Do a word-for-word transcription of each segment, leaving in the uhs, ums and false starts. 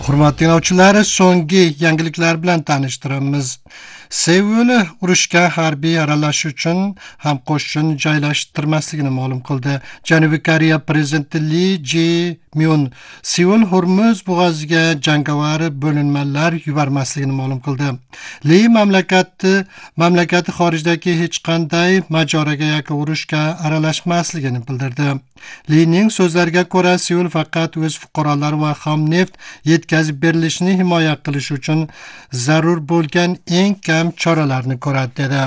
Hurmatli dinləyicilər, so'nggi yangiliklar bilan tanishtiramiz. Seul urushga harbiy aralashish uchun ham qo'shin joylashtirmasligini ma'lum qildi. Janubiy Koreya prezidenti Lee Jae-myun Seul Hormuz bo'g'oziga jangovar bo'linmalar yubormasligini ma'lum qildi. Lee mamlakati mamlakati xorijdagi hech qanday mojaroga yoki urushga aralashmasligini bildirdi. Lee'ning so'zlariga ko'ra, Seul faqat o'z fuqarolari va xom neft yetkazib berilishini himoya qilish uchun zarur bo'lgan eng kam choralarni ko'radi dedi.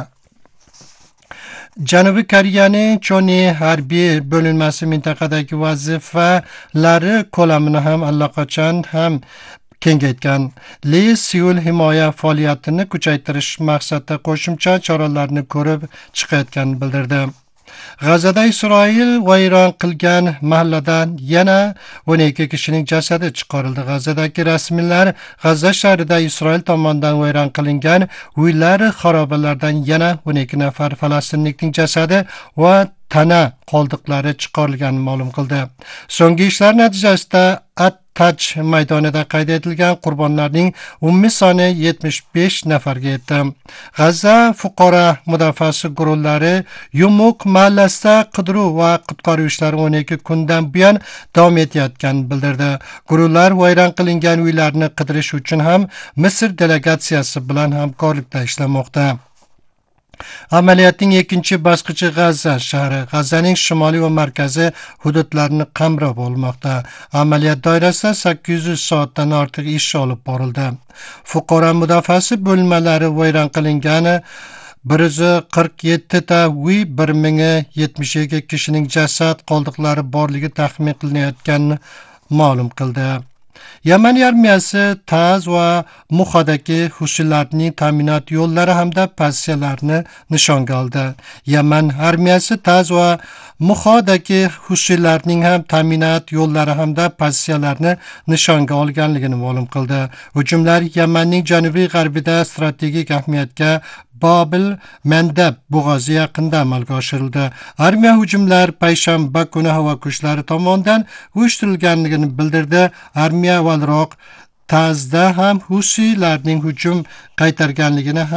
Janubiy Koreyaning Choni harbiy bo'linmasi mintaqadagi vazifalari ko'lamini ham allaqachon ham kengaytgan. Lee Seul himoya faoliyatini kuchaytirish maqsadida qo'shimcha choralarni ko'rib chiqayotganini bildirdi. G'azada Isroil vayron qilgan mahalladan yana o'n ikki kishining jasadi chiqarildi. G'azadagi rasmiylar G'azza shahrida Isroil tomonidan vayron qilingan uylar xarobalardan yana o'n ikki nafar falastinlikning jasadi va tana qoldiqlari chiqarilganini ma'lum qildi. So'nggi ishlar natijasida At-Taj maydonida qayd etilgan qurbonlarning umumiy soni yetmish besh nafarga yetdi. G'azza fuqaro mudofaasi guruhlari Yumuk mahallasida qidiruv va qutqaruv ishlari o'n ikki kundan buyon davom etayotganini bildirdi. Guruhlar vayron qilingan uylarni qidirish uchun ham Misr delegatsiyasi bilan hamkorlikda ishlamoqda. Amaliyotning ikkinchi bosqichi G'azza shahri, G'azzaning shimoliy va markaziy hududlarini qamrab olmoqda. Amaliyot doirasida sakkiz yuz soatdan ortiq ish olib borildi. Fuqaro mudofaasi bo'linmalari vayron qilingani bir yuz qirq yetti ta uy, bir ming yetmish ikki kishining jasad qoldiqlari borligi taxmin qilinayotganini ma'lum qildi. Yaman armiyasi Taz va Muxadagi hushilarning ta'minot yo'llari hamda pozitsiyalarni nishonga oldi. Yaman armiyasi Taz va Muxadagi hushilarning ham ta'minot yo'llari hamda pozitsiyalarni nishonga olganligini ma'lum qildi. Hujumlar Yamanning janubiy g'arbida strategik ahamiyatga Bobil Mandab bo'g'ozi yaqinida amalga oshirildi. Armiya hujumlar payshanba kuni havo kuchlari tomonidan uyushtirilganligini bildirdi. Armiya avvalroq Tazda ham Husiylarning hujum qaytarganligini